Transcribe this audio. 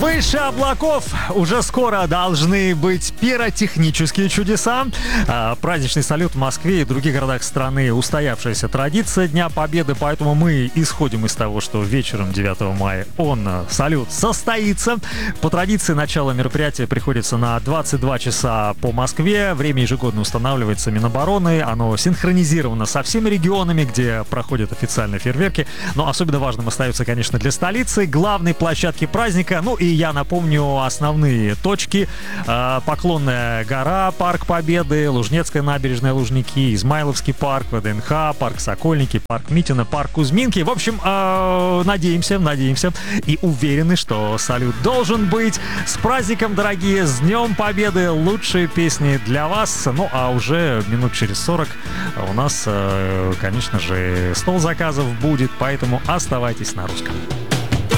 Выше облаков уже скоро должны быть пиротехнические чудеса. Праздничный салют в Москве и других городах страны — устоявшаяся традиция Дня Победы, поэтому мы исходим из того, что вечером 9 мая салют состоится. По традиции начало мероприятия приходится на 22 часа по Москве. Время ежегодно устанавливается Минобороны. Оно синхронизировано со всеми регионами, где проходят официальные фейерверки. Но особенно важным остается, конечно, для столицы, главной площадки праздника. Ну и я напомню основные точки. Поклонная гора, Парк Победы, Лужнецкая набережная Лужники, Измайловский парк, ВДНХ, парк Сокольники, парк Митина, парк Кузьминки. В общем, надеемся и уверены, что салют должен быть. С праздником, дорогие, с Днем Победы! Лучшие песни для вас. Ну а уже минут через 40 у нас, конечно же, стол заказов будет, поэтому оставайтесь на русском.